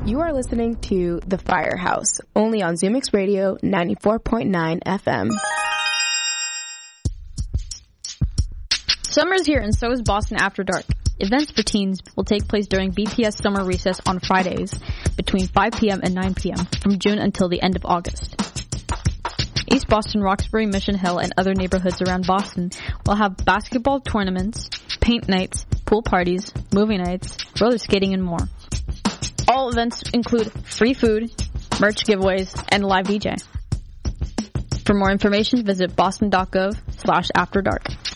You are listening to The Firehouse, only on ZooMix Radio 94.9 FM. Summer's here and so is Boston After Dark. Events for teens will take place during BPS summer recess on Fridays between 5 p.m. and 9 p.m. from June until the end of August. East Boston, Roxbury, Mission Hill, and other neighborhoods around Boston will have basketball tournaments, paint nights, pool parties, movie nights, roller skating, and more. All events include free food, merch giveaways, and live DJ. For more information, visit boston.gov/afterdark.